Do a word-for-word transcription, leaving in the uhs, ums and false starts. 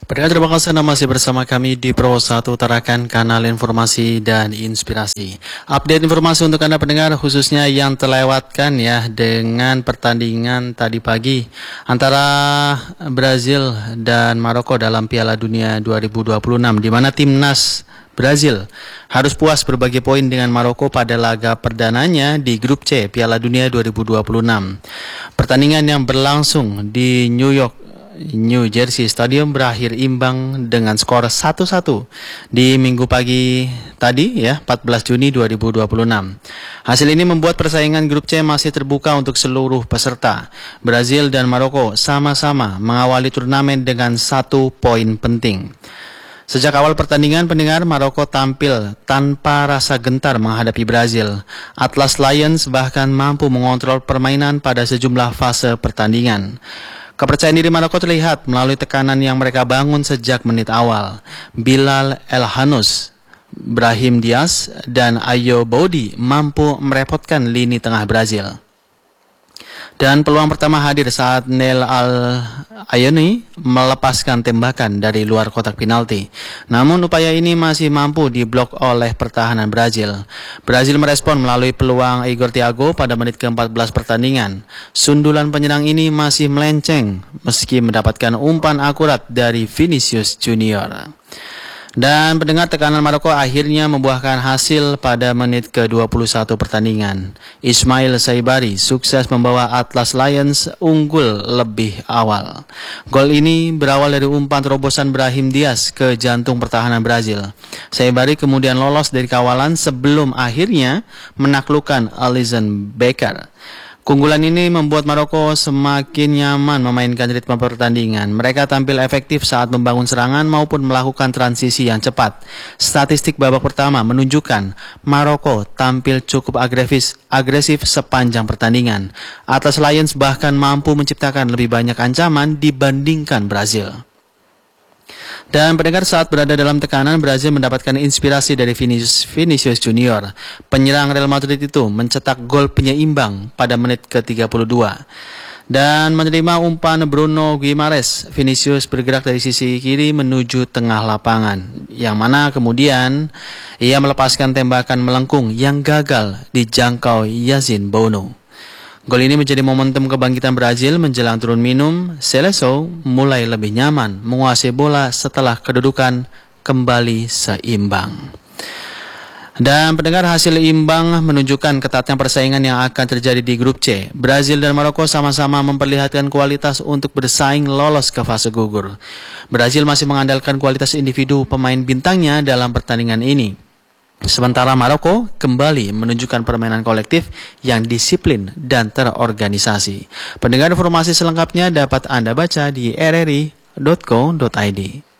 Pendengar terima kasih Anda masih bersama kami di Pro satu Tarakan, kanal informasi dan inspirasi. Update informasi untuk Anda pendengar khususnya yang terlewatkan ya dengan pertandingan tadi pagi antara Brazil dan Maroko dalam Piala Dunia dua ribu dua puluh enam, di mana timnas Brazil harus puas berbagi poin dengan Maroko pada laga perdananya di grup C Piala Dunia dua ribu dua puluh enam. Pertandingan yang berlangsung di New York New Jersey Stadium berakhir imbang dengan skor satu satu di minggu pagi tadi ya, empat belas Juni dua ribu dua puluh enam. Hasil ini membuat persaingan grup C masih terbuka untuk seluruh peserta. Brazil dan Maroko sama-sama mengawali turnamen dengan satu poin penting. Sejak awal pertandingan pendengar, Maroko tampil tanpa rasa gentar menghadapi Brazil. Atlas Lions bahkan mampu mengontrol permainan pada sejumlah fase pertandingan. Kepercayaan diri Maroko terlihat melalui tekanan yang mereka bangun sejak menit awal. Bilal El-Hanous, Brahim Diaz, dan Ayo Boudi mampu merepotkan lini tengah Brazil. Dan peluang pertama hadir saat Neil Al-Ayoni melepaskan tembakan dari luar kotak penalti. Namun upaya ini masih mampu diblok oleh pertahanan Brazil. Brazil merespon melalui peluang Igor Thiago pada menit ke empat belas pertandingan. Sundulan penyerang ini masih melenceng meski mendapatkan umpan akurat dari Vinicius Junior. Dan pendengar, tekanan Maroko akhirnya membuahkan hasil pada menit ke dua puluh satu pertandingan. Ismail Saibari sukses membawa Atlas Lions unggul lebih awal. Gol ini berawal dari umpan terobosan Brahim Diaz ke jantung pertahanan Brazil. Saibari kemudian lolos dari kawalan sebelum akhirnya menaklukkan Alisson Becker. Keunggulan ini membuat Maroko semakin nyaman memainkan ritme pertandingan. Mereka tampil efektif saat membangun serangan maupun melakukan transisi yang cepat. Statistik babak pertama menunjukkan Maroko tampil cukup agresif, agresif sepanjang pertandingan. Atlas Lions bahkan mampu menciptakan lebih banyak ancaman dibandingkan Brazil. Dan pendengar, saat berada dalam tekanan, Brazil mendapatkan inspirasi dari Vinicius, Vinicius Junior. Penyerang Real Madrid itu mencetak gol penyeimbang pada menit ke tiga puluh dua. Dan menerima umpan Bruno Guimaraes, Vinicius bergerak dari sisi kiri menuju tengah lapangan, yang mana kemudian ia melepaskan tembakan melengkung yang gagal dijangkau Yassine Bounou. Gol ini menjadi momentum kebangkitan Brazil menjelang turun minum. Seleção mulai lebih nyaman menguasai bola setelah kedudukan kembali seimbang. Dan pendengar, hasil imbang menunjukkan ketatnya persaingan yang akan terjadi di grup C. Brazil dan Maroko sama-sama memperlihatkan kualitas untuk bersaing lolos ke fase gugur. Brazil masih mengandalkan kualitas individu pemain bintangnya dalam pertandingan ini. Sementara Maroko kembali menunjukkan permainan kolektif yang disiplin dan terorganisasi. Pendengar, informasi selengkapnya dapat Anda baca di r r i dot co dot i d.